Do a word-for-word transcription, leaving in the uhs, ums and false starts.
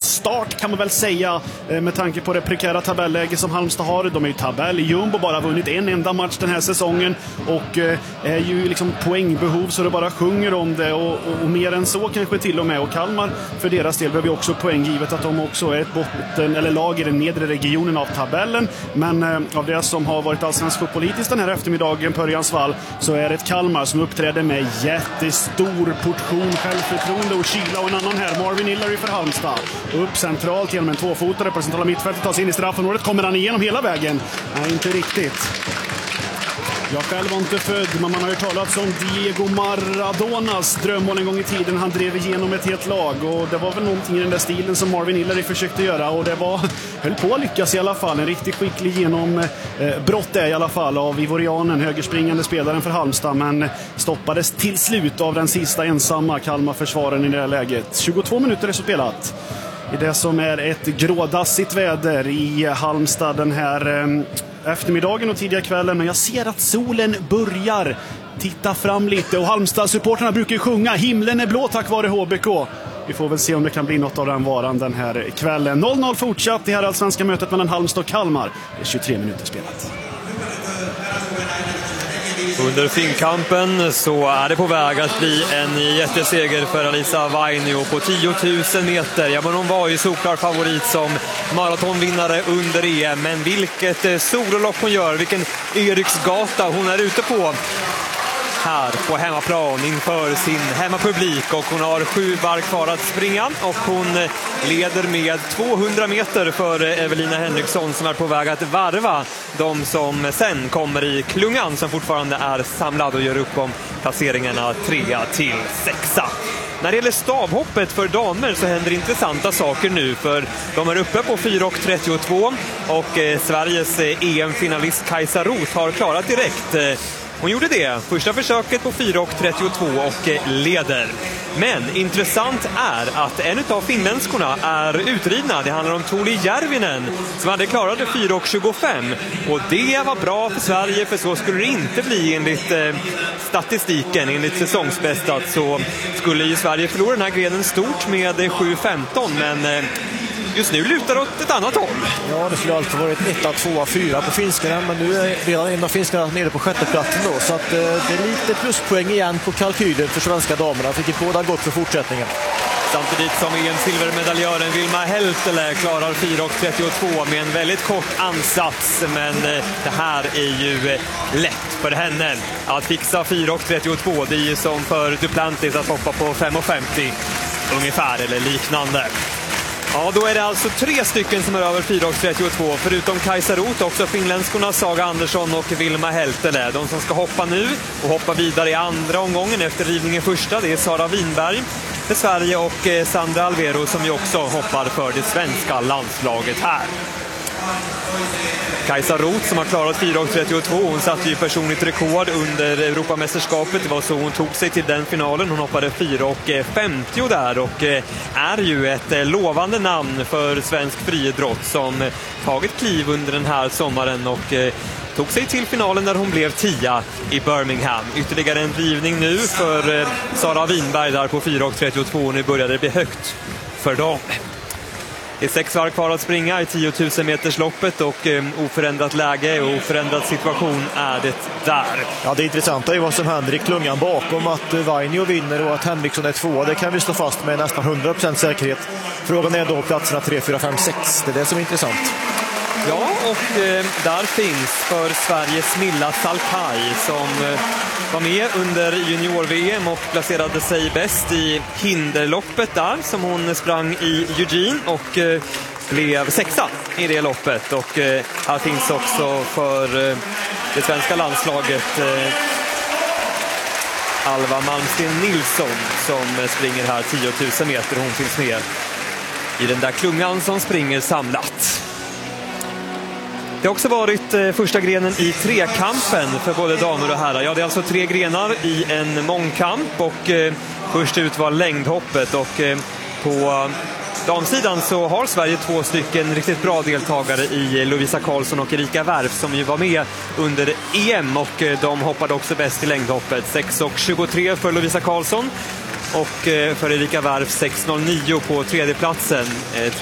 start kan man väl säga med tanke på det prekära tabelläge som Halmstad har. De är ju tabell i jumbo, bara vunnit en enda match den här säsongen och är ju liksom poängbehov så det bara sjunger om det och, och, och mer än så kanske till och med. Och Kalmar för deras del behöver ju också poäng givet att de också är ett botten eller lag i den nedre regionen av tabellen. Men eh, av det som har varit allsvensk fotbollpolitiskt den här eftermiddagen på Örjans vall så är det ett Kalmar som uppträder med jättestor portion självförtroende och kyla. Och en annan här, Marvin Hillary för Halmstad. Upp centralt genom en tvåfotare på det centrala mittfältet, tar sig in i straffområdet. Kommer han igenom hela vägen? Nej, inte riktigt. Jag själv var inte född, men man har ju talat om Diego Maradonas drömmål en gång i tiden. Han drev igenom ett helt lag och det var väl någonting i den där stilen som Marvin Hillary försökte göra och det var, höll på att lyckas i alla fall. En riktigt skicklig genom eh, brott är i alla fall av Ivorianen, högerspringande spelaren för Halmstad, men stoppades till slut av den sista ensamma Kalmar-försvaren i det här läget. tjugotvå minuter är så spelat i det som är ett grådassigt väder i Halmstad den här eh, eftermiddagen och tidiga kvällen, men jag ser att solen börjar titta fram lite och Halmstad-supporterna brukar ju sjunga himlen är blå tack vare H B K. Vi får väl se om det kan bli något av den varan den här kvällen. noll noll fortsatt i här allsvenska mötet mellan Halmstad och Kalmar. Det är tjugotre minuter spelat. Under finkampen så är det på väg att bli en jätteseger för Alisa Vainio på tio tusen meter. Ja, men hon var ju såklart favorit som maratonvinnare under E M. Men vilket sololopp hon gör, vilken Eriksgata hon är ute på här på hemmaplan inför sin hemmapublik. Och hon har sju varv kvar att springa och hon leder med tvåhundra meter för Evelina Henriksson som är på väg att varva de som sen kommer i klungan som fortfarande är samlad och gör upp om placeringarna tre till sexa. När det gäller stavhoppet för damer så händer intressanta saker nu, för de är uppe på fyra trettiotvå och eh, Sveriges E M-finalist Kajsa Roth har klarat direkt. Hon gjorde det första försöket på fyra trettiotvå och leder. Men intressant är att en av finländskorna är utridna. Det handlar om Tuuli Järvinen som hade klarat fyra tjugofem. Och det var bra för Sverige, för så skulle det inte bli enligt eh, statistiken. Enligt säsongsbästat så skulle ju Sverige förlora den här grenen stort med sju femton. Men eh, just nu lutar det åt ett annat håll. Ja, det skulle alltid varit ett, två, fyra på finskarna, men nu är redan en av finskarna nere på sjätteplatsen då, så att eh, det är lite pluspoäng igen på kalkylen för svenska damerna, vilket båda gott för fortsättningen. Samtidigt som E M-silvermedaljören Vilma Heltele klarar fyra trettiotvå med en väldigt kort ansats, men eh, det här är ju eh, lätt för henne att fixa fyra trettiotvå. Det är ju som för Duplantis att hoppa på fem femtio ungefär eller liknande. Ja, då är det alltså tre stycken som är över fyra trettiotvå, förutom Kajsa Roth, också finländskorna Saga Andersson och Vilma Heltele. De som ska hoppa nu och hoppa vidare i andra omgången efter rivningen första, det är Sara Winberg för Sverige och Sandra Alvero som ju också hoppar för det svenska landslaget här. Kajsa Roth som har klarat fyra trettiotvå, hon satte ju personligt rekord under Europamästerskapet. Det var så hon tog sig till den finalen. Hon hoppade fyra femtio där och är ju ett lovande namn för svensk friidrott som tagit kliv under den här sommaren och tog sig till finalen där hon blev tia i Birmingham. Ytterligare en drivning nu för Sara Winberg där på fyra trettiotvå. Nu började det bli högt för dem. Det är sex varv kvar att springa i tio tusen meters loppet och eh, oförändrat läge och oförändrad situation är det där. Ja, det intressanta är vad som händer i klungan bakom, att Vainio vinner och att Henriksson är två. Det kan vi stå fast med nästan hundra procent säkerhet. Frågan är då platserna tre, fyra, fem, sex. Det är det som är intressant. Ja, och eh, där finns för Sveriges Milla Salkai som eh, var med under junior-V M och placerade sig bäst i hinderloppet där som hon sprang i Eugene och eh, blev sexa i det loppet. Och eh, här finns också för eh, det svenska landslaget eh, Alva Malmsten Nilsson som springer här tio tusen meter. Hon finns med i den där klungan som springer samlat. Det har också varit eh, första grenen i trekampen för både damer och herrar. Ja, det är alltså tre grenar i en mångkamp och eh, först ut var längdhoppet och eh, på damsidan så har Sverige två stycken riktigt bra deltagare i Lovisa Karlsson och Erika Wärf som ju var med under E M och eh, de hoppade också bäst i längdhoppet. sex tjugotre för Lovisa Karlsson och eh, för Erika Wärf sex noll nio på tredjeplatsen. Eh,